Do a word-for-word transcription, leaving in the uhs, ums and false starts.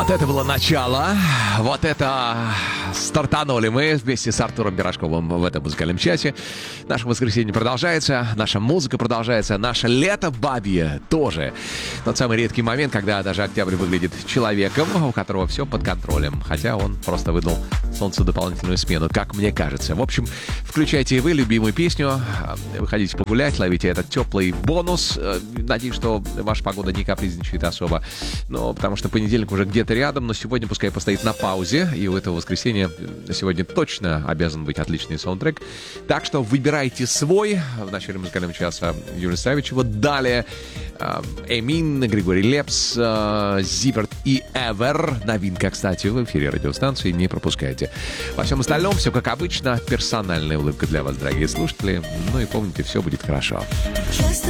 Вот это было начало. Вот это стартанули мы вместе с Артуром Пирожковым в этом музыкальном часе. Наше воскресенье продолжается, наша музыка продолжается, наше лето бабье тоже. Тот самый редкий момент, когда даже октябрь выглядит человеком, у которого все под контролем. Хотя он просто выдал солнцу дополнительную смену, как мне кажется. В общем, включайте и вы любимую песню, выходите погулять, ловите этот теплый бонус. Надеюсь, что ваша погода не капризничает особо. Ну, потому что понедельник уже где-то рядом, но сегодня пускай постоит на паузе, и у этого воскресенья сегодня точно обязан быть отличный саундтрек. Так что выбирайте свой. В начале музыкального часа Юрий Савич. Вот далее Эмин, Григорий Лепс, Зиверт и Эвер. Новинка, кстати, в эфире радиостанции. Не пропускайте. Во всем остальном все как обычно. Персональная улыбка для вас, дорогие слушатели. Ну и помните, все будет хорошо. Часто